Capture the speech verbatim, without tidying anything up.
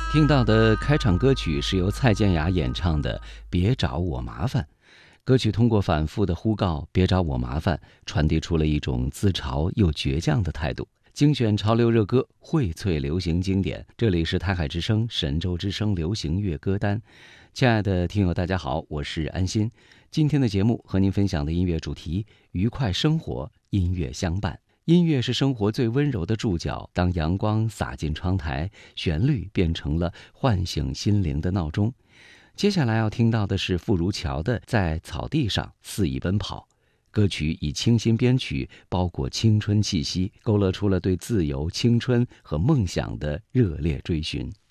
听到的开场歌曲是由蔡健雅演唱的《别找我麻烦》。歌曲通过反复的呼告“别找我麻烦”，传递出了一种自嘲又倔强的态度。精选潮流热歌，荟萃流行经典。这里是台海之声、神州之声流行乐歌单。亲爱的听友，大家好，我是安心。今天的节目和您分享的音乐主题：愉快生活，音乐相伴。音乐是生活最温柔的注脚，当阳光洒进窗台，旋律变成了唤醒心灵的闹钟。接下来要听到的是傅如乔的《在草地上肆意奔跑》。歌曲以清新编曲包裹青春气息，勾勒出了对自由、青春和梦想的热烈追寻。